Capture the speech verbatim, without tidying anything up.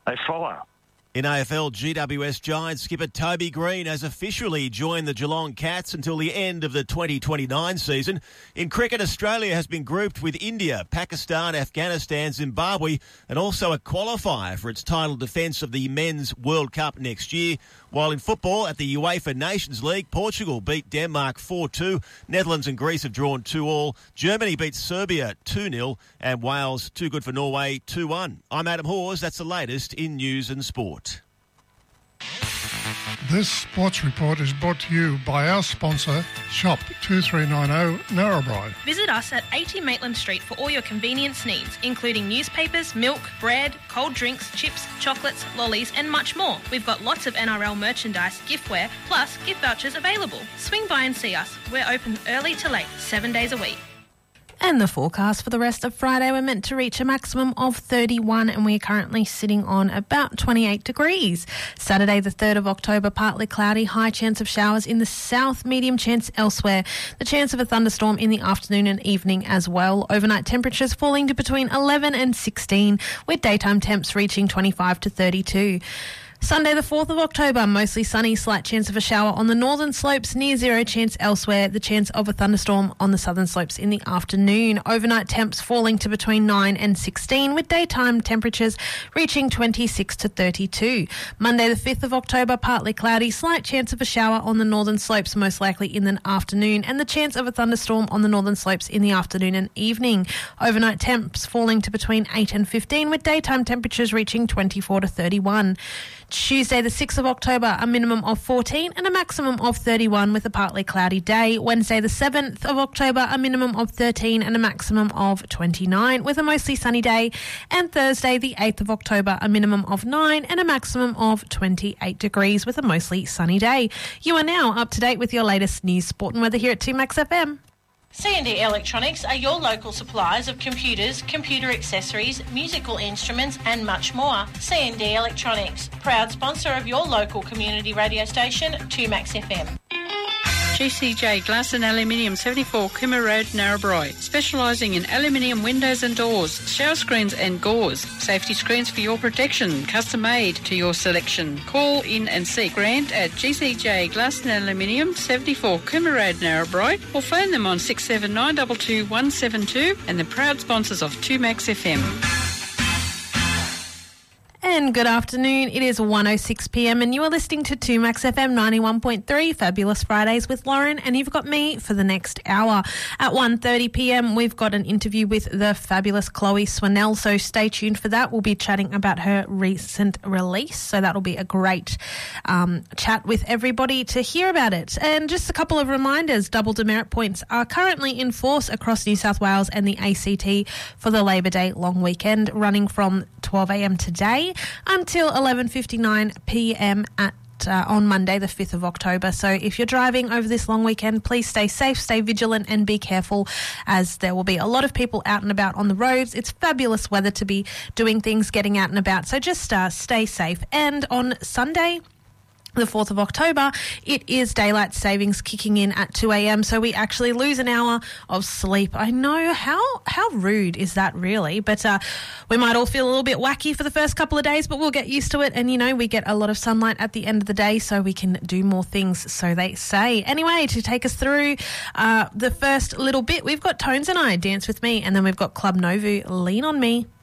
they follow. In A F L, G W S Giants skipper Toby Green has officially joined the Geelong Cats until the end of the twenty twenty-nine season. In cricket, Australia has been grouped with India, Pakistan, Afghanistan, Zimbabwe, and also a qualifier for its title defence of the Men's World Cup next year. While in football, at the UEFA Nations League, Portugal beat Denmark four two, Netherlands and Greece have drawn two all, Germany beat Serbia two nil, and Wales too good for Norway two one. I'm Adam Hawes. That's the latest in news and sport. This sports report is brought to you by our sponsor, Shop two three nine zero Narrabri. Visit us at eighty Maitland Street for all your convenience needs, including newspapers, milk, bread, cold drinks, chips, chocolates, lollies and much more. We've got lots of N R L merchandise, giftware, plus gift vouchers available. Swing by and see us. We're open early to late, seven days a week. And the forecast for the rest of Friday, we're meant to reach a maximum of thirty-one and we're currently sitting on about twenty-eight degrees. Saturday the third of October, partly cloudy, high chance of showers in the south, medium chance elsewhere. The chance of a thunderstorm in the afternoon and evening as well. Overnight temperatures falling to between eleven and sixteen, with daytime temps reaching twenty-five to thirty-two. Sunday the fourth of October, mostly sunny, slight chance of a shower on the northern slopes, near zero chance elsewhere, the chance of a thunderstorm on the southern slopes in the afternoon. Overnight temps falling to between nine and sixteen, with daytime temperatures reaching twenty-six to thirty-two. Monday the fifth of October, partly cloudy, slight chance of a shower on the northern slopes, most likely in the afternoon, and the chance of a thunderstorm on the northern slopes in the afternoon and evening. Overnight temps falling to between eight and fifteen, with daytime temperatures reaching twenty-four to thirty-one. Tuesday the sixth of October, a minimum of fourteen and a maximum of thirty-one with a partly cloudy day. Wednesday the seventh of October, a minimum of thirteen and a maximum of twenty-nine with a mostly sunny day. And Thursday the eighth of October, a minimum of nine and a maximum of twenty-eight degrees with a mostly sunny day. You are now up to date with your latest news, sport and weather here at two Max F M. C and D Electronics are your local suppliers of computers, computer accessories, musical instruments and much more. C and D Electronics, proud sponsor of your local community radio station, two Max F M. G C J Glass and Aluminium, seventy-four Coomera Road, Narrabri. Specialising in aluminium windows and doors, shower screens and gauze. Safety screens for your protection, custom made to your selection. Call in and see Grant at G C J Glass and Aluminium, seventy-four Coomera Road, Narrabri, or phone them on six seven nine two two one seven two, and the proud sponsors of two Max F M. And good afternoon. It is one oh six p m and you are listening to two Max F M ninety-one point three, Fabulous Fridays with Lauren, and you've got me for the next hour. At one thirty p m, we've got an interview with the fabulous Chloe Swannell, so stay tuned for that. We'll be chatting about her recent release, so that'll be a great um, chat with everybody to hear about it. And just a couple of reminders, double demerit points are currently in force across New South Wales and the A C T for the Labor Day long weekend, running from twelve a m today until eleven fifty-nine p m at Uh, on Monday, the fifth of October. So if you're driving over this long weekend, please stay safe, stay vigilant and be careful, as there will be a lot of people out and about on the roads. It's fabulous weather to be doing things, getting out and about. So just uh, stay safe. And on Sunday, the fourth of October, it is daylight savings kicking in at two a m, so we actually lose an hour of sleep. I know, how how rude is that really? But uh, we might all feel a little bit wacky for the first couple of days, but we'll get used to it. And, you know, we get a lot of sunlight at the end of the day, so we can do more things, so they say. Anyway, to take us through uh, the first little bit, we've got Tones and I, Dance With Me, and then we've got Club Novu, Lean On Me.